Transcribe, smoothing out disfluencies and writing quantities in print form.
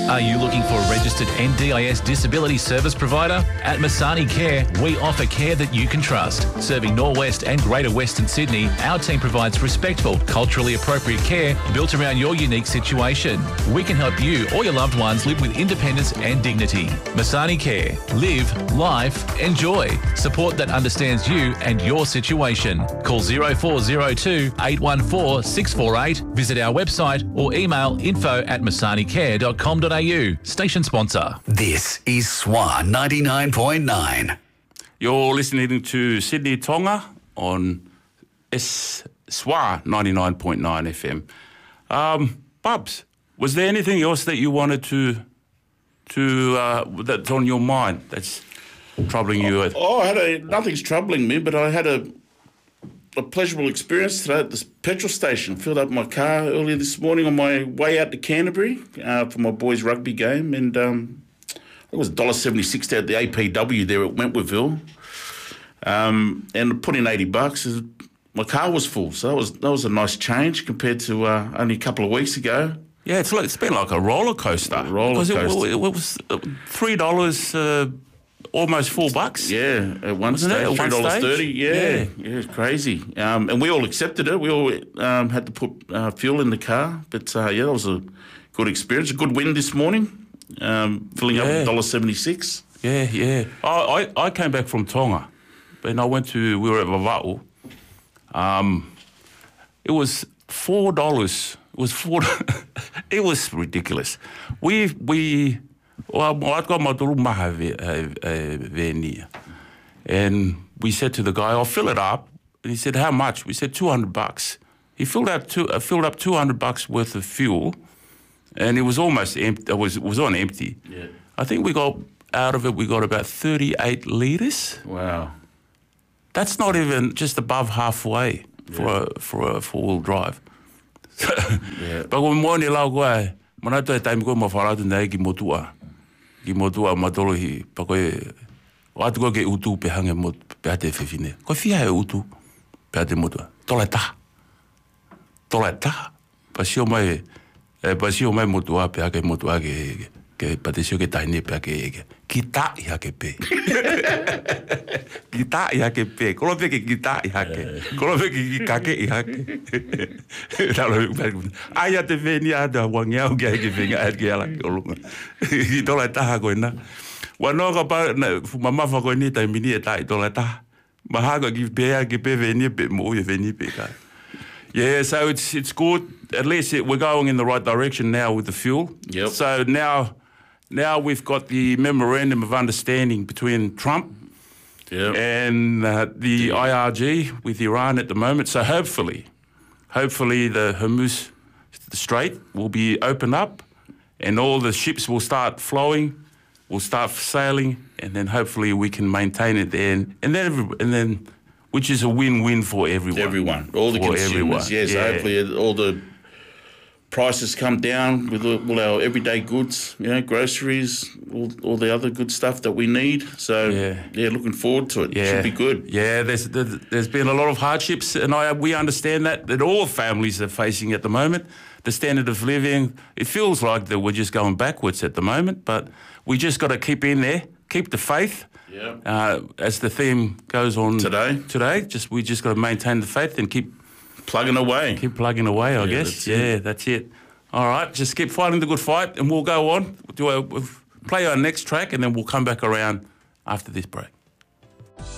Are you looking for a registered NDIS disability service provider? At Masani Care, we offer care that you can trust. Serving Norwest and Greater Western Sydney, our team provides respectful, culturally appropriate care built around your unique situation. We can help you or your loved ones live with independence and dignity. Masani Care. Live, life, enjoy. Support that understands you and your situation. Call 0402 814 648, visit our website or email info@masanicare.com.au. Station sponsor. This is SWA 99.9. You're listening to Sydney Tonga on SWA 99.9 FM. Bubs, was there anything else that you wanted to that's on your mind that's troubling you? Nothing's troubling me, but I had a pleasurable experience today at this petrol station. Filled up my car earlier this morning on my way out to Canterbury for my boys' rugby game, and it was $1.76 there at the APW there at Wentworthville, and put in $80. My car was full, so that was a nice change compared to only a couple of weeks ago. Yeah, it's been like a roller coaster. It was $3. Almost $4. Yeah, at one stage, $3.30. Yeah, it's crazy. And we all accepted it. We all had to put fuel in the car. But that was a good experience. A good win this morning, filling up at $1.76. Yeah. I came back from Tonga, and we were at Vava'u. It was $4. It was $4. It was ridiculous. I'd got my turu maha venia. And we said to the guy, I'll fill it up. And he said, how much? We said $200. He filled up $200 worth of fuel, and it was almost empty. It was on empty. Yeah. I think we got about 38 litres. Wow. That's not even just above halfway for a four-wheel drive. But when morning lau koe, manato e taimi koe mawharatu nei ki motua. Ki motua matolohi, pa koe, o atu koe ke utu pe hange mot, pe ate whiwhine. Koe whia e utu, pe ate motua. Tolai taha. Pa sio mai motua pe hake motua ke pate sio ke taine pe hake ege. Ki ta i hake pe. Ki ta i hake pe. Kolo pe ke ki ta i hake. Kolo pe ke ki kake i hake. Aia te veni ada wangiau ke hake venga hake ala ke olunga. Ki tolai taha koe na. Wanoa pa mamafa koe ni tai mini e tai tolai taha. Mahaga ki pe ke pe veni pe mo e veni pe kai. Yeah, so it's good. At least we're going in the right direction now with the fuel. Yep. So now we've got the memorandum of understanding between Trump and the IRG with Iran at the moment. So hopefully the Hormuz Strait will be opened up, and all the ships will start flowing, will start sailing, and then hopefully we can maintain it there, and then. Which is a win-win for everyone. All the consumers. Yes, hopefully all the prices come down with all our everyday goods, groceries, all the other good stuff that we need. So, looking forward to it. Yeah. It should be good. Yeah, there's been a lot of hardships, and we understand that all families are facing at the moment. The standard of living, it feels like that we're just going backwards at the moment, but we just got to keep in there, keep the faith. Yeah. As the theme goes on today, we just got to maintain the faith and keep plugging away. I guess. That's it. All right, just keep fighting the good fight, and we'll go on. We'll play our next track, and then we'll come back around after this break.